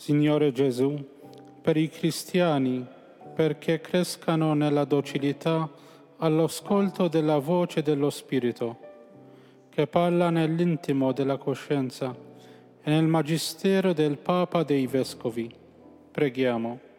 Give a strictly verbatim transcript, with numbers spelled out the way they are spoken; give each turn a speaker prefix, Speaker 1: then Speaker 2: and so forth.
Speaker 1: Signore Gesù, per i cristiani, perché crescano nella docilità all'ascolto della voce dello Spirito, che parla nell'intimo della coscienza e nel magistero del Papa dei Vescovi. Preghiamo.